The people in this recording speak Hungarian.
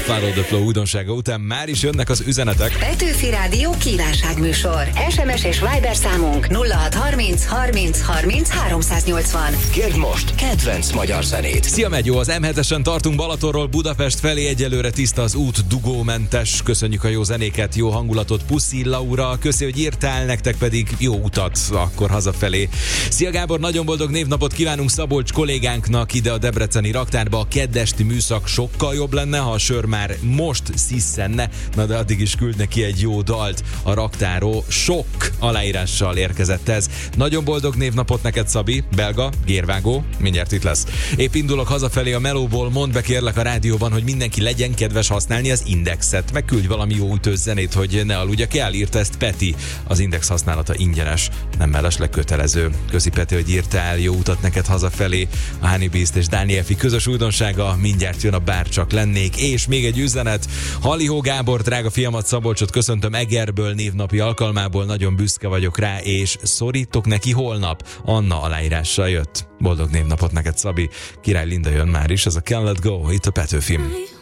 Follow the Flow újdonsága után már is jönnek az üzenetek. Petőfi Rádió kívánságműsor. SMS és Viber számunk 0630 30 30 380. Kérd most kedvenc magyar zenét. Szia Megyó, az M7-esen tartunk Balatonról Budapest felé, egyelőre tiszta az út, dugómentes. Köszönjük a jó zenéket, jó hangulatot, puszi Laura, köszi, hogy írtál, nektek pedig jó utat akkor hazafelé. Szia Gábor, nagyon boldog névnapot kívánunk Szabolcs kollégánknak ide a debreceni raktárba. A keddesti műszak sokkal jobb lenne, ha a sör már most sziszenne, na de addig is küld neki egy jó dalt. A raktáró sok aláírással érkezett ez. Nagyon boldog névnapot neked, Szabi, belga, gérvágó, mindjárt itt lesz. Épp indulok hazafelé a melóból, mondd be kérlek a rádióban, hogy mindenki legyen kedves használni az Indexet. Megküldj valami jó ütős zenét, hogy ne aludjak el, írta ezt Peti. Az Index használata ingyenes, nem mellesleg kötelező. Köszi Peti, hogy írtál, jó utat neked hazafelé. A Honey Beast és Danielfi közös újdonsága, mindjárt jön a Bárcsak lennék, és még egy üzenet. Halihó Gábor, drága fiamat Szabolcsot köszöntöm Egerből névnapi alkalmából, nagyon büszke vagyok rá, és szorítok neki holnap. Anna aláírással jött. Boldog névnapot neked, Szabi. Király Linda jön már is, ez a Can't Let Go, itt a Petőfim.